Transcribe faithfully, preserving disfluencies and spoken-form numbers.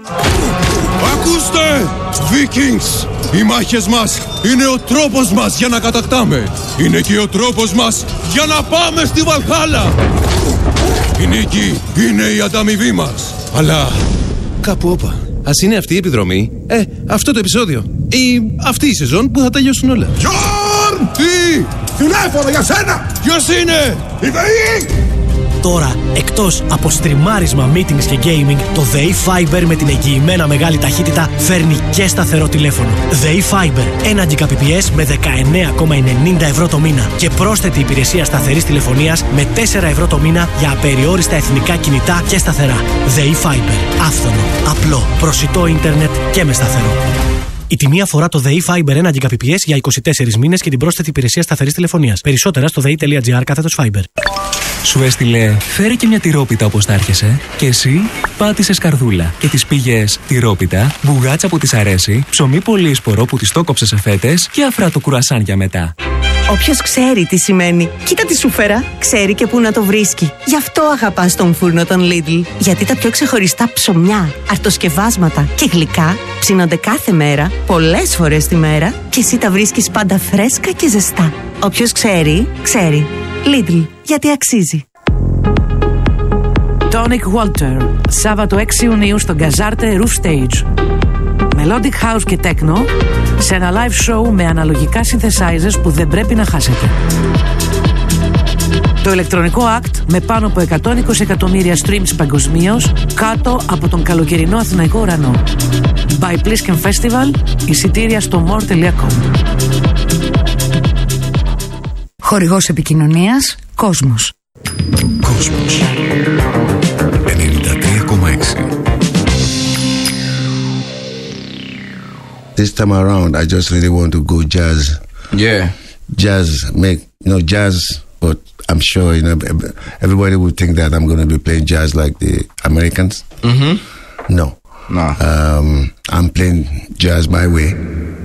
Ακούστε! Vikings! Οι μάχες μας είναι ο τρόπος μας για να κατακτάμε. Είναι και ο τρόπος μας για να πάμε στη Βαλχάλα. Η νίκη είναι η ανταμοιβή μας. Αλλά κάπου όπα. Ας είναι αυτή η επιδρομή, ε, αυτό το επεισόδιο ή αυτή η σεζόν που θα τελειώσουν όλα. Γιόρν! Τι! Τηλέφωνο για σένα! Ποιος είναι? Η ΔΕΗ! Τώρα, εκτός από στριμάρισμα, meetings και gaming, το ΔΕΗ Fiber με την εγγυημένα μεγάλη ταχύτητα φέρνει και σταθερό τηλέφωνο. ΔΕΗ Fiber, ένα Gbps με δεκαεννέα κόμμα ενενήντα ευρώ το μήνα και πρόσθετη υπηρεσία σταθερής τηλεφωνίας με τέσσερα ευρώ το μήνα για απεριόριστα εθνικά κινητά και σταθερά. ΔΕΗ Fiber, άφθονο, απλό, προσιτό ίντερνετ και με σταθερό. Η τιμή αφορά το ΔΕΗ Fiber ένα Gbps για είκοσι τέσσερις μήνες και την πρόσθετη υπηρεσία σταθερής τηλεφωνίας. Περισσότερα στο δei.gr κάθετος Fiber. Σου έστειλε φέρε και μια τυρόπιτα όπως τα έρχεσαι και εσύ πάτησες καρδούλα και της πήγες τυρόπιτα, μπουγάτσα που της αρέσει, ψωμί πολύσπορο που της το κόψε σε φέτες και αφρά το κουρασάν για μετά. Όποιος ξέρει τι σημαίνει, κοίτα τι σου φέρα, ξέρει και πού να το βρίσκει. Γι' αυτό αγαπάς τον φούρνο των Lidl. Γιατί τα πιο ξεχωριστά ψωμιά, αρτοσκευάσματα και γλυκά ψήνονται κάθε μέρα, πολλές φορές τη μέρα και εσύ τα βρίσκεις πάντα φρέσκα και ζεστά. Όποιος ξέρει, ξέρει. Lidl, γιατί αξίζει. Tonic Walter, Σάββατο έξι Ιουνίου στο Γκαζάρτε Roof Stage. Melodic House και Techno σε ένα live show με αναλογικά synthesizers που δεν πρέπει να χάσετε. Το ηλεκτρονικό act με πάνω από εκατόν είκοσι εκατομμύρια streams παγκοσμίως κάτω από τον καλοκαιρινό αθηναϊκό ουρανό. By Plisken Festival, εισιτήρια στο more τελεία com. Χορηγός επικοινωνίας Κόσμος. Κόσμος ενενήντα τρία κόμμα έξι. This time around, I just really want to go jazz. Yeah. Jazz, make, you know, jazz, but I'm sure, you know, everybody would think that I'm going to be playing jazz like the Americans. Mm-hmm. No. No. Um, I'm playing jazz my way.